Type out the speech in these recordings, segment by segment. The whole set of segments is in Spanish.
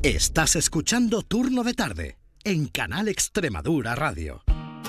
Estás escuchando Turno de Tarde en Canal Extremadura Radio.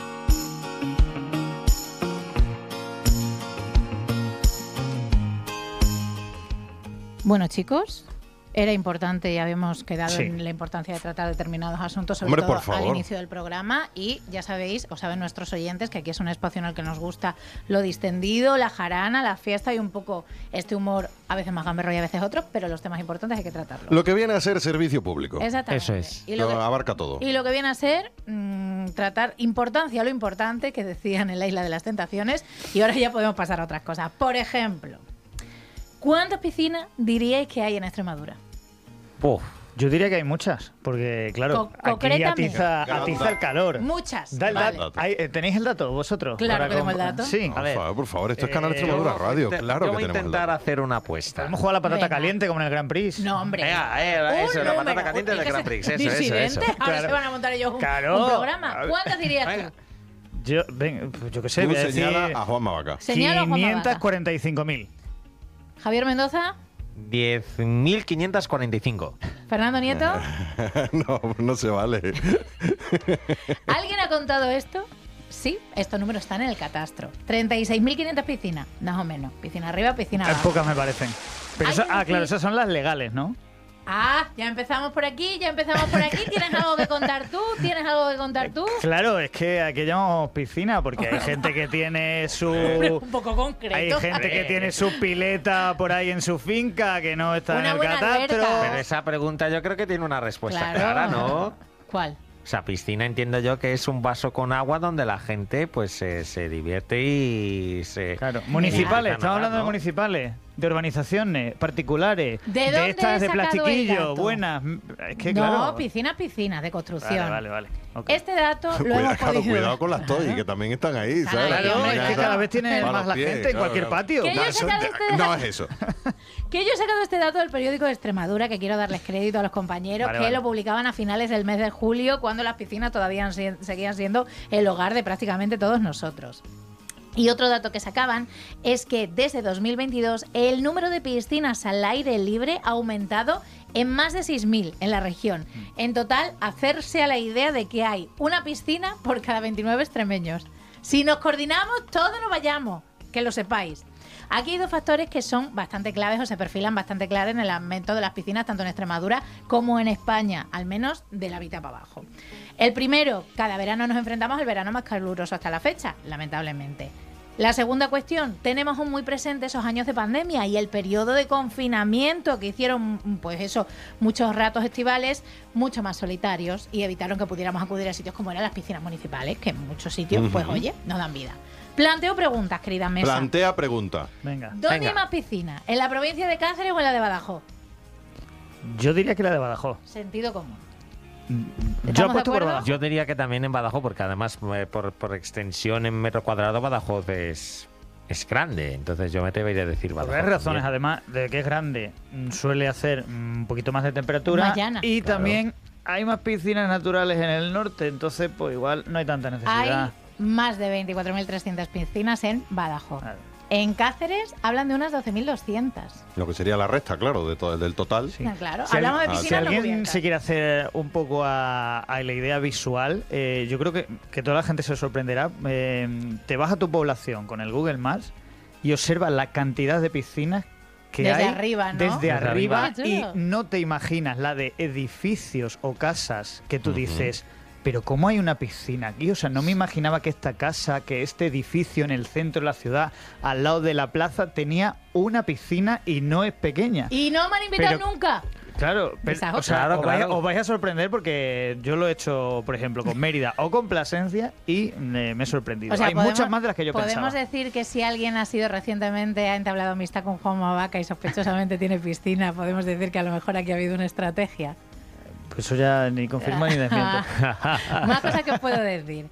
Bueno, chicos, era importante, ya habíamos quedado en la importancia de tratar determinados asuntos, sobre todo al inicio del programa, y ya sabéis, o saben nuestros oyentes, que aquí es un espacio en el que nos gusta lo distendido, la jarana, la fiesta y un poco este humor, a veces más gamberro y a veces otro, pero los temas importantes hay que tratarlos. Lo que viene a ser servicio público. Exactamente. Eso es. Y lo abarca todo. Y lo que viene a ser tratar importancia, lo importante que decían en la Isla de las Tentaciones, y ahora ya podemos pasar a otras cosas. Por ejemplo, ¿cuántas piscinas diríais que hay en Extremadura? Yo diría que hay muchas, porque claro, aquí atiza el calor. Muchas. ¿Tenéis el dato vosotros? Claro que tenemos el dato. Sí. A ver, por favor, esto es Canal Extremadura Radio, claro que tenemos el dato. Yo voy a intentar hacer una apuesta. ¿Podemos jugar a la patata caliente como en el Grand Prix? No, hombre. Eso, la patata caliente del Grand Prix. Eso. Ahora se van a montar ellos un programa. ¿Cuántas dirías tú? Yo qué sé, Tú voy a decir señala a Juan Mavaca. 545.000. Javier Mendoza. 10.545. Fernando Nieto. No se vale. ¿Alguien ha contado esto? Sí, estos números están en el catastro. 36.500 piscinas, más o menos. Piscina arriba, piscina abajo. Pocas me parecen. Pero claro, esas son las legales, ¿no? Ya empezamos por aquí. ¿Tienes algo que contar tú? Claro, es que aquí llamamos piscina porque hay gente que tiene su... un poco concreto. Hay gente que tiene su pileta por ahí en su finca que no está en el catastro. Pero esa pregunta yo creo que tiene una respuesta clara, ¿no? ¿Cuál? O sea, piscina entiendo yo que es un vaso con agua donde la gente pues se divierte y se... Claro, municipales, estamos hablando de municipales, de urbanizaciones, particulares, de estas de plastiquillo, buenas. Es que, claro. Piscinas de construcción. Vale. Okay. Este dato lo hemos podido... Cuidado con las toys, que también están ahí, ¿sabes? Claro, es que cada vez tiene más la gente en cualquier patio. No es eso. Que yo he sacado este dato del periódico de Extremadura, que quiero darles crédito a los compañeros, lo publicaban a finales del mes de julio, cuando las piscinas todavía seguían siendo el hogar de prácticamente todos nosotros. Y otro dato que sacaban es que desde 2022 el número de piscinas al aire libre ha aumentado en más de 6.000 en la región. En total, hacerse a la idea de que hay una piscina por cada 29 extremeños. Si nos coordinamos, todos nos vayamos, que lo sepáis. Aquí hay dos factores que son bastante claves o se perfilan bastante claros en el aumento de las piscinas, tanto en Extremadura como en España, al menos de la mitad para abajo. El primero, cada verano nos enfrentamos al verano más caluroso hasta la fecha, lamentablemente. La segunda cuestión, tenemos muy presente esos años de pandemia y el periodo de confinamiento que hicieron, muchos ratos estivales mucho más solitarios y evitaron que pudiéramos acudir a sitios como eran las piscinas municipales, que en muchos sitios, nos dan vida. Planteo preguntas, querida mesa. Plantea pregunta. Venga. ¿Dónde hay más piscinas? ¿En la provincia de Cáceres o en la de Badajoz? Yo diría que la de Badajoz. Sentido común. Yo apuesto por Badajoz. Yo diría que también en Badajoz, porque además por extensión en metro cuadrado Badajoz es grande, entonces yo me atrevería a decir Badajoz. Por varias razones, además de que es grande, suele hacer un poquito más de temperatura más llana. Y también hay más piscinas naturales en el norte, entonces pues igual no hay tanta necesidad. Hay más de 24.300 piscinas en Badajoz. Claro. En Cáceres hablan de unas 12.200. Lo que sería la resta, claro, del total. Sí. Claro, hablamos de piscinas si alguien cubiertas. se quiere hacer un poco a la idea visual, yo creo que toda la gente se sorprenderá. Te vas a tu población con el Google Maps y observas la cantidad de piscinas que desde hay arriba, ¿no? desde arriba Qué y chulo. no te imaginas la de edificios o casas que tú dices... Pero ¿cómo hay una piscina aquí? O sea, no me imaginaba que esta casa, que este edificio en el centro de la ciudad, al lado de la plaza, tenía una piscina y no es pequeña. Y no me han invitado nunca. Claro, Claro. Os vais a sorprender porque yo lo he hecho, por ejemplo, con Mérida o con Plasencia y me he sorprendido. O sea, hay muchas más de las que yo pensaba. Podemos decir que si alguien ha sido recientemente, ha entablado amistad con Juan Mavaca y sospechosamente tiene piscina, podemos decir que a lo mejor aquí ha habido una estrategia. Pues eso ya ni confirmo ni desmiento. Más cosas que os puedo decir.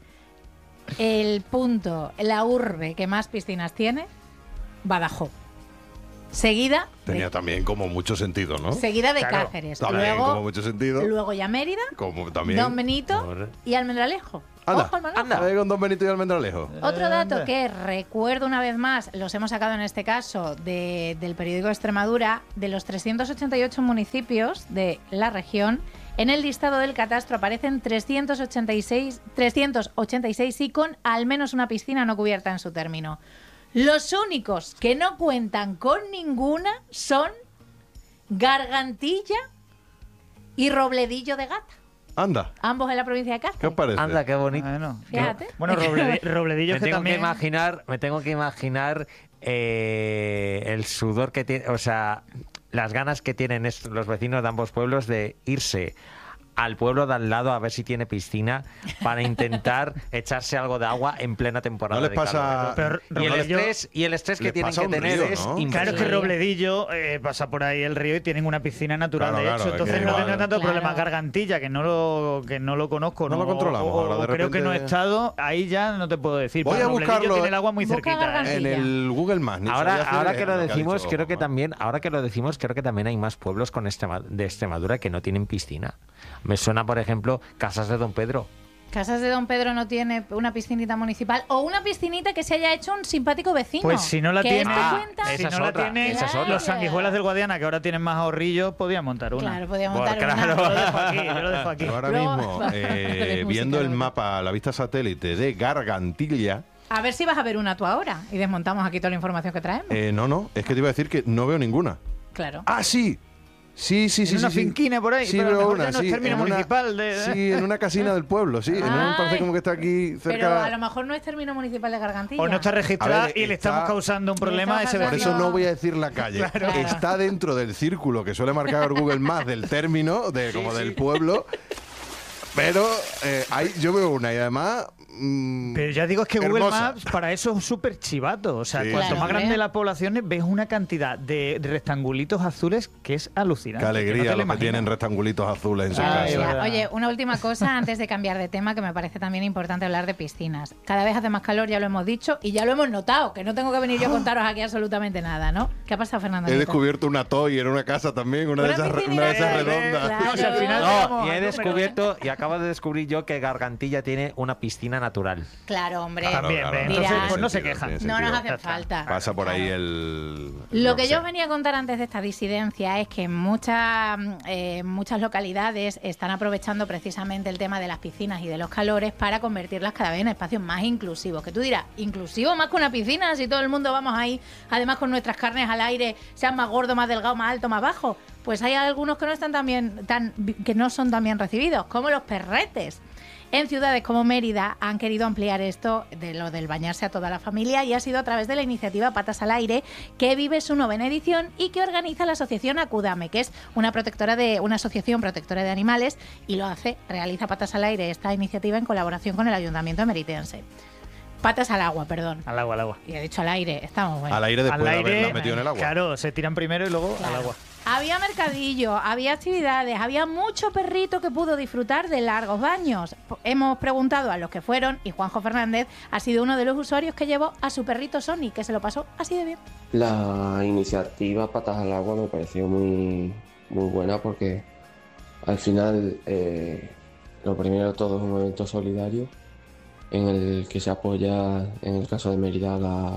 El punto, la urbe que más piscinas tiene, Badajoz. Seguida Tenía también como mucho sentido, ¿no? Seguida de Claro, Cáceres. También Luego, como mucho sentido. luego ya Mérida, Como también. Don Benito y Almendralejo. Anda, Ojo al manojo. Ahí con Don Benito y Almendralejo. Otro dato que recuerdo una vez más, los hemos sacado en este caso del periódico de Extremadura, de los 388 municipios de la región, en el listado del catastro aparecen 386 y con al menos una piscina no cubierta en su término. Los únicos que no cuentan con ninguna son Gargantilla y Robledillo de Gata. Anda, Ambos en la provincia de Cáceres. ¿qué os parece? Anda, qué bonito. Fíjate. Bueno, Robledillo Me que tengo también... me tengo que imaginar el sudor que tiene, o sea, las ganas que tienen los vecinos de ambos pueblos de irse al pueblo de al lado a ver si tiene piscina para intentar echarse algo de agua en plena temporada ¿No les de pasa- calor. Pero Y el Robledillo- estrés que les tienen pasa que un tener río, es ¿no? impresionante. Claro, es que Robledillo pasa por ahí el río y tienen una piscina natural, Claro, de claro, hecho. es Entonces que no igual- tendrán tanto Claro. problema. Gargantilla, que no lo conozco. No lo controlamos, O ahora de creo que no he repente- estado. Ahí ya no te puedo decir. Voy pero a Robledillo buscarlo. tiene el agua muy Busca cerquita. Gargantilla. En el Google Maps. ni sabía hacer Ahora que lo ha decimos, dicho creo que Juanma. también, ahora que lo decimos, creo que también hay más pueblos de Extremadura que no tienen piscina. Me suena, por ejemplo, Casas de Don Pedro. Casas de Don Pedro no tiene una piscinita municipal o una piscinita que se haya hecho un simpático vecino. Pues si no la que tiene, esto cuenta. si esa es no la otra, tiene, esa es otra. los sanguijuelas del Guadiana, que ahora tienen más ahorrillos, podían montar una. Claro, podía Pues montar claro. Yo lo una. dejo aquí, yo lo dejo aquí. Pero ahora Luego- mismo, Tenéis viendo música, el ¿no? mapa a la vista satélite de Gargantilla, A ver si vas a ver una tú ahora y desmontamos aquí toda la información que traemos. no, es que te iba a decir que no veo ninguna. Claro. ¡Ah, sí! Sí. En una finquina por ahí, Sí, pero a lo veo mejor una, ya no es sí. término en una- municipal Sí, en una casina del pueblo, sí. Ay. Parece como que está aquí cerca. Pero a lo mejor no es término municipal de Gargantilla. O no está registrada A ver, y le está- estamos causando un problema a ese Por Por vecino. eso no voy a decir la calle. Claro. Está dentro del círculo que suele marcar Google Maps del término, como del pueblo. Pero yo veo una y además... Pero ya digo, es que Google hermosa. Maps para eso es súper chivato. O sea, Sí. cuanto Claro, más grande hombre. la población es, ves una cantidad de rectangulitos azules que es alucinante. Qué alegría no te lo los que imaginas. tienen rectangulitos azules en su Ay, casa. verdad. Oye, una última cosa antes de cambiar de tema que me parece también importante hablar de piscinas. Cada vez hace más calor, ya lo hemos dicho y ya lo hemos notado, que no tengo que venir yo a contaros aquí absolutamente nada, ¿no? ¿Qué ha pasado, Fernando? He Nieto? descubierto una toy en una casa también, una de Una esas piscinita una de esas de- redondas. claro. No, o sea, al final No, llegamos y al he número. descubierto, y acabo de descubrir yo que Gargantilla tiene una piscina natural. Claro, hombre. Claro, Bien, claro, bien. claro, Entonces, tiene pues no se sentido, quejan. tiene No nos sentido. hace Ya está. falta. Pasa por ahí Claro. el... Lo que sé. yo os venía a contar antes de esta disidencia es que en muchas localidades están aprovechando precisamente el tema de las piscinas y de los calores para convertirlas cada vez en espacios más inclusivos. Que tú dirás, ¿inclusivo más que una piscina? Si todo el mundo vamos ahí, además con nuestras carnes al aire, sean más gordo, más delgado, más alto, más bajo. Pues hay algunos que no están que no son tan bien recibidos, como los perretes. En ciudades como Mérida han querido ampliar esto de lo del bañarse a toda la familia y ha sido a través de la iniciativa Patas al Aire, que vive su 9ª edición y que organiza la asociación Acudame, que es una asociación protectora de animales, y realiza Patas al Aire esta iniciativa en colaboración con el Ayuntamiento meritense. Patas al agua, perdón. Al agua, al agua. Y he dicho al aire, estamos buenos. Al aire después Al de haberla aire, metido en el agua. claro, se tiran primero y luego Claro. al agua. Había mercadillo, había actividades, había mucho perrito que pudo disfrutar de largos baños. Hemos preguntado a los que fueron y Juanjo Fernández ha sido uno de los usuarios que llevó a su perrito Sony, que se lo pasó así de bien. La iniciativa Patas al Agua me pareció muy, muy buena porque al final lo primero de todo es un evento solidario en el que se apoya, en el caso de Mérida,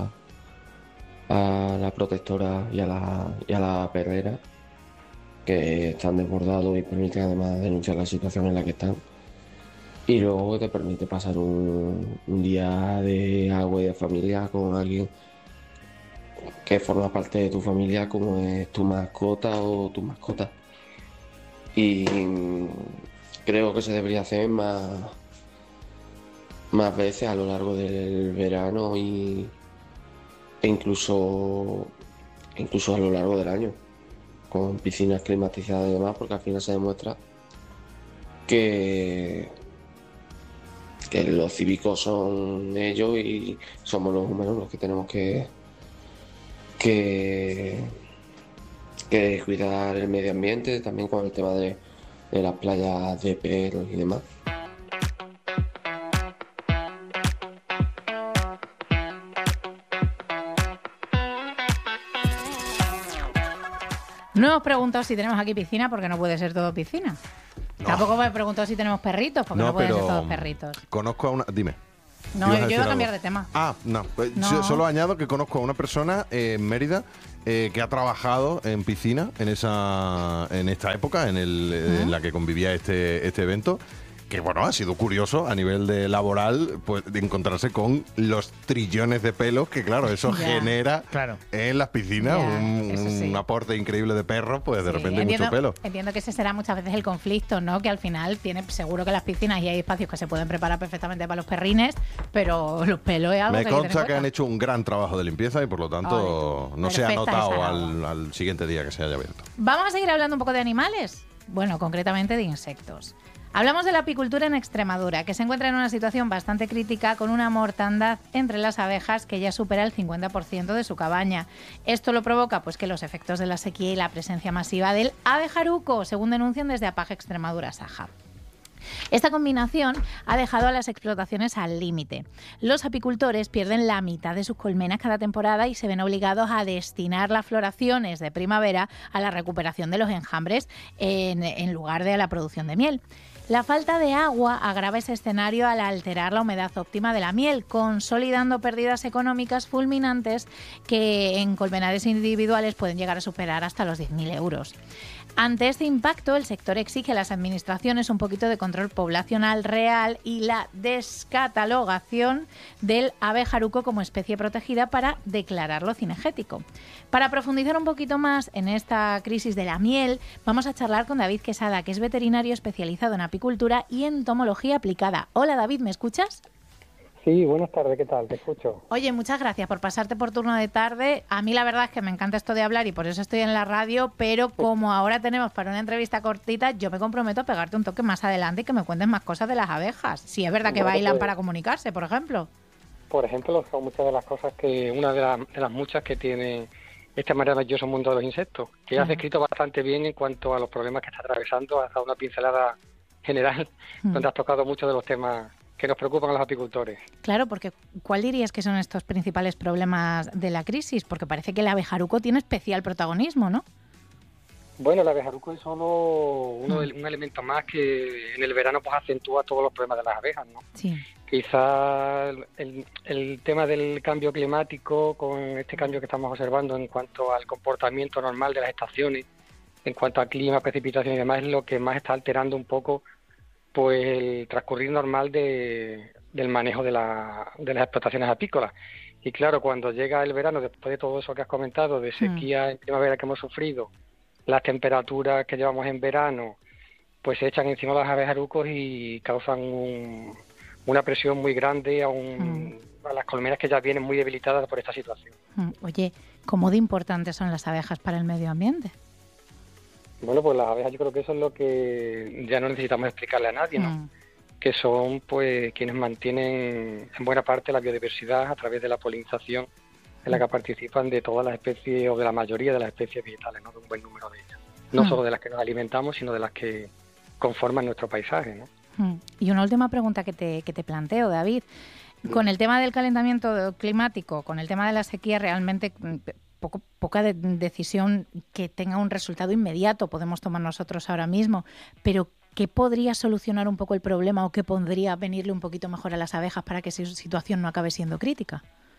a la protectora y a la perrera, que están desbordados y permiten además denunciar la situación en la que están. Y luego te permite pasar un día de agua y de familia con alguien que forma parte de tu familia, como es tu mascota o tu mascota. Y creo que se debería hacer más veces a lo largo del verano e incluso a lo largo del año, con piscinas climatizadas y demás, porque al final se demuestra que los cívicos son ellos y somos los humanos los que tenemos que cuidar el medio ambiente, también con el tema de las playas de perros y demás. No hemos preguntado si tenemos aquí piscina porque no puede ser todo piscina. Tampoco me preguntó si tenemos perritos, porque no pueden ser todos perritos. Conozco a una... Dime. No, yo iba a cambiar de tema. No. Yo solo añado que conozco a una persona en Mérida que ha trabajado en piscina en esta época, en la que convivía este evento. Que bueno, ha sido curioso a nivel de laboral, pues, de encontrarse con los trillones de pelos que, claro, eso genera en las piscinas un aporte increíble de perros, pues de repente hay mucho pelo. Entiendo que ese será muchas veces el conflicto, ¿no? Que al final seguro que las piscinas y hay espacios que se pueden preparar perfectamente para los perrines, pero los pelos es algo Me consta que han hecho un gran trabajo de limpieza y por lo tanto no se ha notado al siguiente día que se haya abierto. Vamos a seguir hablando un poco de animales, bueno, concretamente de insectos. Hablamos de la apicultura en Extremadura, que se encuentra en una situación bastante crítica con una mortandad entre las abejas que ya supera el 50% de su cabaña. Esto lo provoca pues que los efectos de la sequía y la presencia masiva del abejaruco, según denuncian desde Apaje Extremadura Saja. Esta combinación ha dejado a las explotaciones al límite. Los apicultores pierden la mitad de sus colmenas cada temporada y se ven obligados a destinar las floraciones de primavera a la recuperación de los enjambres en lugar de a la producción de miel. La falta de agua agrava ese escenario al alterar la humedad óptima de la miel, consolidando pérdidas económicas fulminantes que en colmenares individuales pueden llegar a superar hasta los 10.000 euros. Ante este impacto, el sector exige a las administraciones un poquito de control poblacional real y la descatalogación del abejaruco como especie protegida para declararlo cinegético. Para profundizar un poquito más en esta crisis de la miel, vamos a charlar con David Quesada, que es veterinario especializado en apicultura y entomología aplicada. Hola David, ¿me escuchas? Sí, buenas tardes, ¿qué tal? Te escucho. Oye, muchas gracias por pasarte por turno de tarde. A mí la verdad es que me encanta esto de hablar y por eso estoy en la radio, pero como ahora tenemos para una entrevista cortita, yo me comprometo a pegarte un toque más adelante y que me cuentes más cosas de las abejas. Si es verdad que bailan para comunicarse, por ejemplo. Por ejemplo, son muchas de las cosas una de las muchas que tiene este maravilloso mundo de los insectos, que has descrito bastante bien en cuanto a los problemas que está atravesando. Has dado una pincelada general donde has tocado muchos de los temas que nos preocupan a los apicultores. Claro, porque ¿cuál dirías que son estos principales problemas de la crisis? Porque parece que el abejaruco tiene especial protagonismo, ¿no? Bueno, el abejaruco es solo un elemento más que en el verano pues acentúa todos los problemas de las abejas, ¿no? Sí. Quizá el tema del cambio climático, con este cambio que estamos observando en cuanto al comportamiento normal de las estaciones, en cuanto al clima, precipitación y demás, es lo que más está alterando un poco pues el transcurrir normal del manejo de las explotaciones apícolas. Y claro, cuando llega el verano, después de todo eso que has comentado, de sequía en primavera que hemos sufrido, las temperaturas que llevamos en verano, pues se echan encima los abejarucos y causan una presión muy grande a las colmenas que ya vienen muy debilitadas por esta situación. Oye, ¿cómo de importantes son las abejas para el medio ambiente? Bueno, pues las abejas yo creo que eso es lo que ya no necesitamos explicarle a nadie, ¿no? Que son pues quienes mantienen en buena parte la biodiversidad a través de la polinización en la que participan de todas las especies o de la mayoría de las especies vegetales, ¿no? De un buen número de ellas. No solo de las que nos alimentamos, sino de las que conforman nuestro paisaje, ¿no? Y una última pregunta que te planteo, David. Con el tema del calentamiento climático, con el tema de la sequía, realmente poca decisión que tenga un resultado inmediato podemos tomar nosotros ahora mismo, pero ¿qué podría solucionar un poco el problema o qué podría venirle un poquito mejor a las abejas para que su situación no acabe siendo crítica?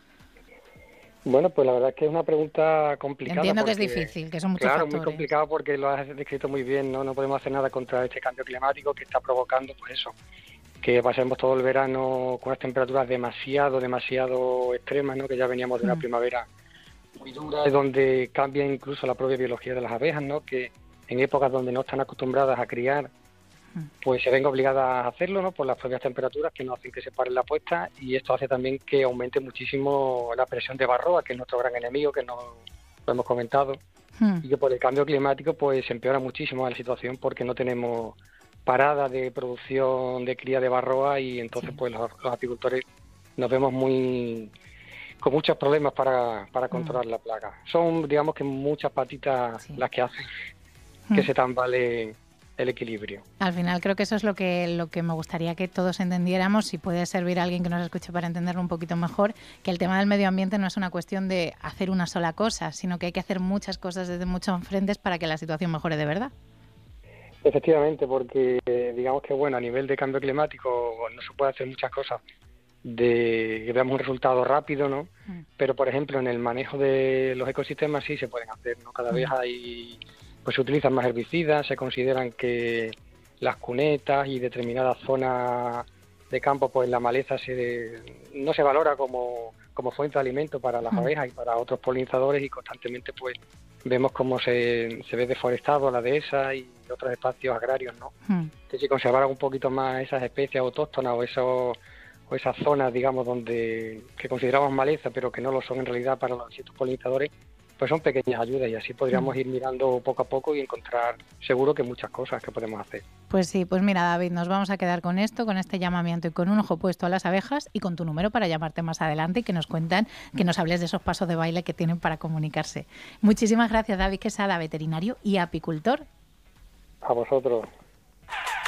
Bueno, pues la verdad es que es una pregunta complicada. Entiendo que es difícil, que son muchos factores. Claro, muy complicado porque lo has descrito muy bien, ¿no? No podemos hacer nada contra este cambio climático que está provocando, pues eso, que pasemos todo el verano con las temperaturas demasiado extremas, ¿no? Que ya veníamos de una primavera muy dura, donde cambia incluso la propia biología de las abejas, ¿no? Que en épocas donde no están acostumbradas a criar, pues se ven obligadas a hacerlo, ¿no? Por las propias temperaturas que no hacen que se paren la puesta, y esto hace también que aumente muchísimo la presión de varroa, que es nuestro gran enemigo, que no lo hemos comentado, y que por el cambio climático pues se empeora muchísimo la situación porque no tenemos parada de producción de cría de varroa y entonces pues los apicultores nos vemos con muchos problemas para controlar la plaga. Son, digamos que muchas patitas las que hacen que se tambale el equilibrio. Al final creo que eso es lo que me gustaría que todos entendiéramos, si puede servir a alguien que nos escuche para entenderlo un poquito mejor, que el tema del medio ambiente no es una cuestión de hacer una sola cosa, sino que hay que hacer muchas cosas desde muchos frentes para que la situación mejore de verdad. Efectivamente, porque digamos que bueno, a nivel de cambio climático no se puede hacer muchas cosas de que veamos un resultado rápido, ¿no? Pero por ejemplo en el manejo de los ecosistemas sí se pueden hacer, ¿no? Cada vez pues se utilizan más herbicidas, se consideran que las cunetas y determinadas zonas de campo, pues la maleza no se valora como fuente de alimento para las abejas y para otros polinizadores, y constantemente pues vemos cómo se ve deforestado la dehesa y otros espacios agrarios, ¿no? Que si conservaran un poquito más esas especies autóctonas o esas zonas, digamos, que consideramos maleza, pero que no lo son en realidad para los distintos polinizadores, pues son pequeñas ayudas, y así podríamos ir mirando poco a poco y encontrar seguro que muchas cosas que podemos hacer. Pues sí, pues mira, David, nos vamos a quedar con esto, con este llamamiento y con un ojo puesto a las abejas y con tu número para llamarte más adelante y que nos nos hables de esos pasos de baile que tienen para comunicarse. Muchísimas gracias, David Quesada, veterinario y apicultor. A vosotros.